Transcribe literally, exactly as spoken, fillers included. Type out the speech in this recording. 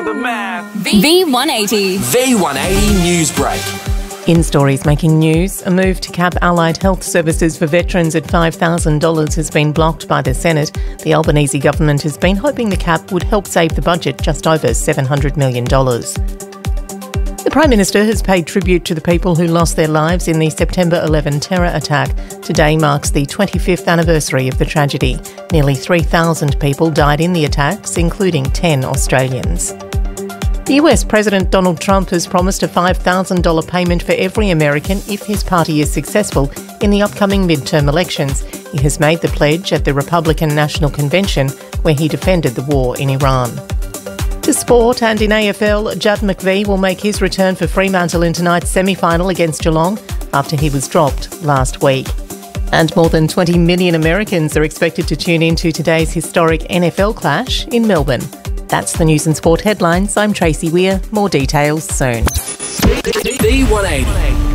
do the math. V one eighty. V one eighty News Break. In stories making news, a move to cap allied health services for veterans at five thousand dollars has been blocked by the Senate. The Albanese government has been hoping the cap would help save the budget just over seven hundred million dollars. The Prime Minister has paid tribute to the people who lost their lives in the September eleventh terror attack. Today marks the twenty-fifth anniversary of the tragedy. Nearly three thousand people died in the attacks, including ten Australians. The U S President Donald Trump has promised a five thousand dollars payment for every American if his party is successful in the upcoming midterm elections. He has made the pledge at the Republican National Convention, where he defended the war in Iran. To sport, and in A F L, Judd McVie will make his return for Fremantle in tonight's semi-final against Geelong after he was dropped last week. And more than twenty million Americans are expected to tune in to today's historic N F L clash in Melbourne. That's the news and sport headlines. I'm Tracy Weir. More details soon. V one eighty.